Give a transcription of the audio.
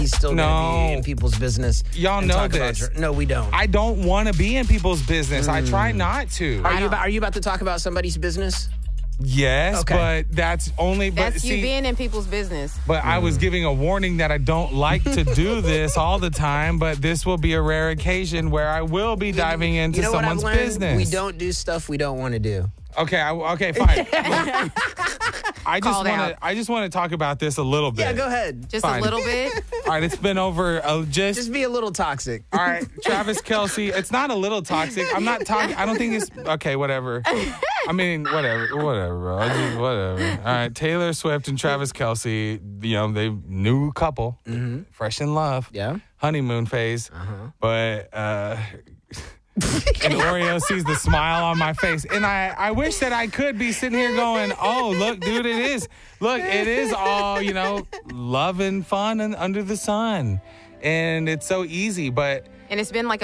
He's still going to be in people's business. Y'all know this. No, we don't. I don't want to be in people's business. I try not to. Are you about to talk about somebody's business? Yes, Okay. but that's only... That's you being in people's business. But I was giving a warning that I don't like to do this all the time, but this will be a rare occasion where I will be diving into someone's business. We don't do stuff we don't want to do. Okay, okay, fine. I just want to talk about this a little bit. Yeah, go ahead. Just Fine. a little bit. All right, it's been over Just be a little toxic. All right, Travis Kelce. It's not a little toxic. I'm not talking. I don't think it's okay. Whatever. I mean, whatever, bro. Whatever. All right, Taylor Swift and Travis Kelce. They new couple, fresh in love. Yeah. Honeymoon phase, but. And Oreo sees the smile on my face. And I wish that I could be sitting here going, oh, look, dude, it is all, love and fun and under the sun. And it's so easy, but... And it's been like